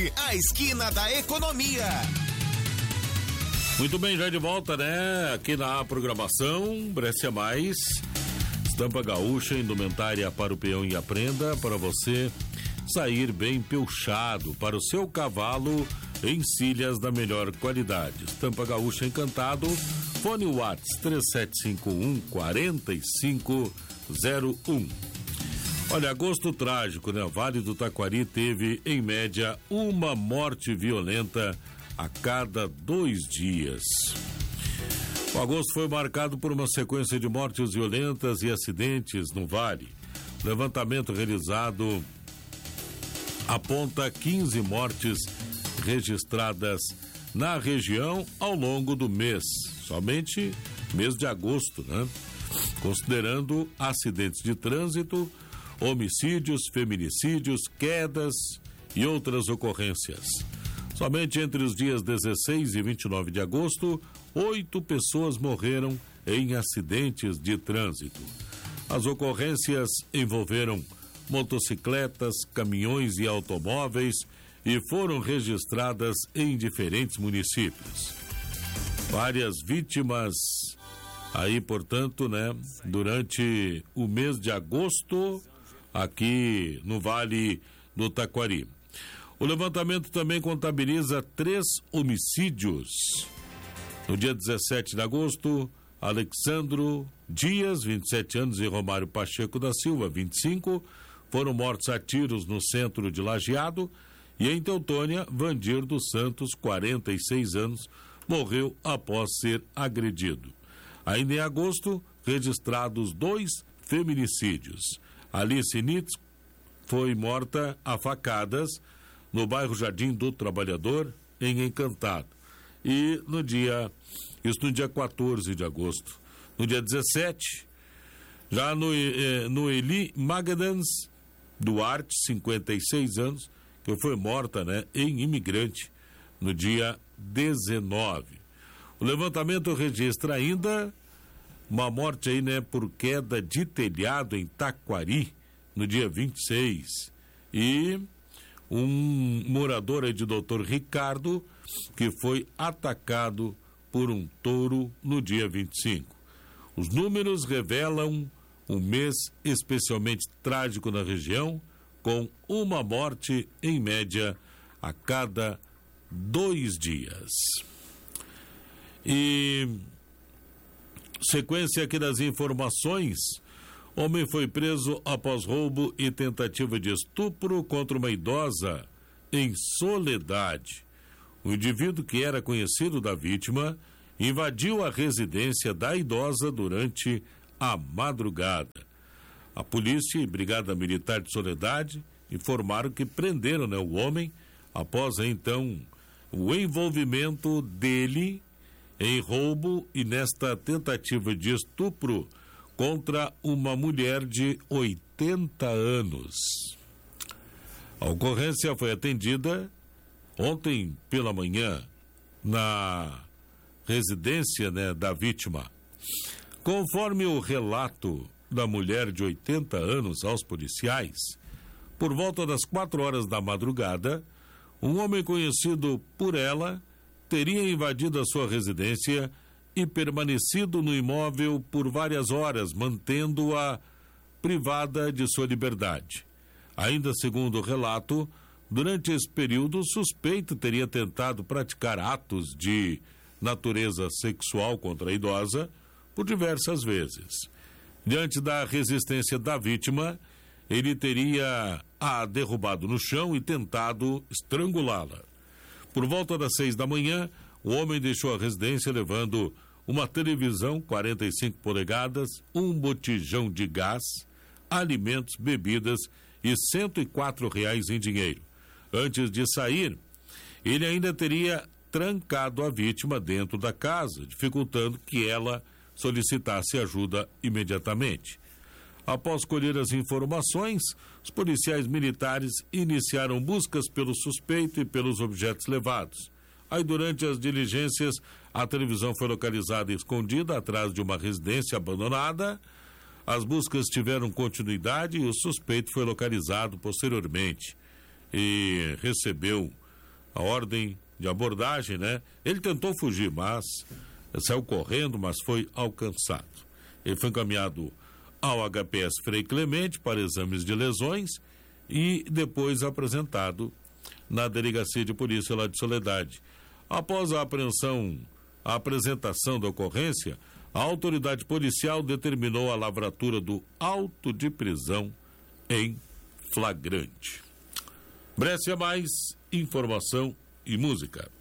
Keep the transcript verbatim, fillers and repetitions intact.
Forte, a esquina da economia. Muito bem, já de volta, né? Aqui na programação, Brescia Mais, estampa gaúcha, indumentária para o peão e a prenda, para você sair bem peuchado, para o seu cavalo, encilhas da melhor qualidade. Estampa gaúcha Encantado, fone WhatsApp três sete cinco um, quatro cinco zero um. Olha, agosto trágico, né? O Vale do Taquari teve, em média, uma morte violenta a cada dois dias. O agosto foi marcado por uma sequência de mortes violentas e acidentes no Vale. Levantamento realizado aponta quinze mortes registradas na região ao longo do mês, somente mês de agosto, né? Considerando acidentes de trânsito, homicídios, feminicídios, quedas e outras ocorrências. Somente entre os dias dezesseis e vinte e nove de agosto, oito pessoas morreram em acidentes de trânsito. As ocorrências envolveram motocicletas, caminhões e automóveis e foram registradas em diferentes municípios. Várias vítimas aí, portanto, né, durante o mês de agosto aqui no Vale do Taquari. O levantamento também contabiliza três homicídios. No dia dezessete de agosto, Alexandro Dias, vinte e sete anos, e Romário Pacheco da Silva, vinte e cinco, foram mortos a tiros no centro de Lajeado. E em Teutônia, Vandir dos Santos, quarenta e seis anos, morreu após ser agredido. Ainda em agosto, registrados dois feminicídios. Alice Nitz foi morta a facadas no bairro Jardim do Trabalhador, em Encantado. E no dia, isso no dia quatorze de agosto. No dia dezessete, já no, eh, no Eli Magadans Duarte, cinquenta e seis anos, que foi morta, né, em Imigrante, no dia dezenove. O levantamento registra ainda uma morte aí, né, por queda de telhado em Taquari, no dia vinte e seis. E um morador aí de doutor Ricardo, que foi atacado por um touro no dia vinte e cinco. Os números revelam um mês especialmente trágico na região, com uma morte em média a cada dois dias. E sequência aqui das informações: homem foi preso após roubo e tentativa de estupro contra uma idosa em Soledade. O indivíduo, que era conhecido da vítima, invadiu a residência da idosa durante a madrugada. A polícia e Brigada Militar de Soledade informaram que prenderam, né, o homem após então o envolvimento dele em roubo e nesta tentativa de estupro contra uma mulher de oitenta anos. A ocorrência foi atendida ontem pela manhã na residência, né, da vítima. Conforme o relato da mulher de oitenta anos aos policiais, por volta das quatro horas da madrugada, um homem conhecido por ela teria invadido a sua residência e permanecido no imóvel por várias horas, mantendo-a privada de sua liberdade. Ainda segundo o relato, durante esse período, o suspeito teria tentado praticar atos de natureza sexual contra a idosa por diversas vezes. Diante da resistência da vítima, ele teria a derrubado no chão e tentado estrangulá-la. Por volta das seis da manhã, o homem deixou a residência levando uma televisão quarenta e cinco polegadas, um botijão de gás, alimentos, bebidas e cento e quatro reais em dinheiro. Antes de sair, ele ainda teria trancado a vítima dentro da casa, dificultando que ela solicitasse ajuda imediatamente. Após colher as informações, os policiais militares iniciaram buscas pelo suspeito e pelos objetos levados. Aí, durante as diligências, a televisão foi localizada escondida atrás de uma residência abandonada. As buscas tiveram continuidade e o suspeito foi localizado posteriormente e recebeu a ordem de abordagem, né? Ele tentou fugir, mas saiu correndo, mas foi alcançado. Ele foi encaminhado ao H P S Frei Clemente para exames de lesões e depois apresentado na Delegacia de Polícia lá de Soledade. Após a apreensão, a apresentação da ocorrência, a autoridade policial determinou a lavratura do auto de prisão em flagrante. Brescia Mais, informação e música.